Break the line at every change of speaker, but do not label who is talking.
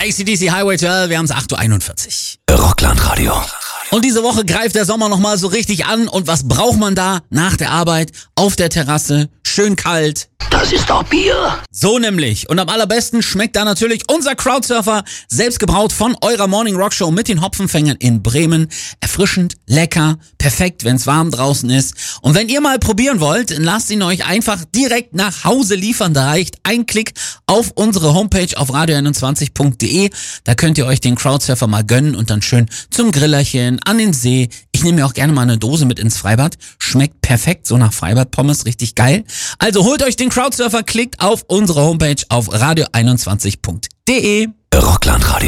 AC/DC Highway 12, wir haben es 8:41
Uhr. Rockland-Radio.
Und diese Woche greift der Sommer nochmal so richtig an. Und was braucht man da nach der Arbeit auf der Terrasse? Schön kalt.
Das ist doch Bier.
So nämlich. Und am allerbesten schmeckt da natürlich unser Crowdsurfer, selbst gebraut von eurer Morning Rock Show mit den Hopfenfängern in Bremen. Erfrischend, lecker, perfekt, wenn es warm draußen ist. Und wenn ihr mal probieren wollt, lasst ihn euch einfach direkt nach Hause liefern. Da reicht ein Klick auf unsere Homepage auf radio21.de. Da könnt ihr euch den Crowdsurfer mal gönnen und dann schön zum Grillerchen, an den See. Ich nehme mir auch gerne mal eine Dose mit ins Freibad. Schmeckt perfekt, so nach Freibad-Pommes, richtig geil. Also holt euch den Crowdsurfer, klickt auf unsere Homepage auf radio21.de.
Rockland-Radio.